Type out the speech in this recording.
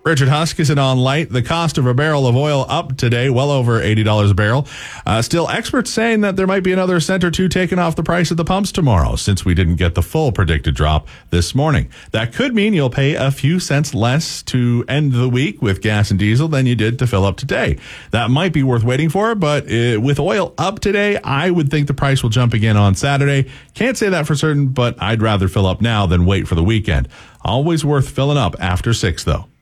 Richard Huskisson on light. The cost of a barrel of oil up today, well over $80 a barrel. Still, experts saying that there might be another cent or two taken off the price at the pumps tomorrow, since we didn't get the full predicted drop this morning. That could mean you'll pay a few cents less to end the week with gas and diesel than you did to fill up today. That might be worth waiting for, but with oil up today, I would think the price will jump again on Saturday. Can't say that for certain, but I'd rather fill up now than wait for the weekend. Always worth filling up after 6, though.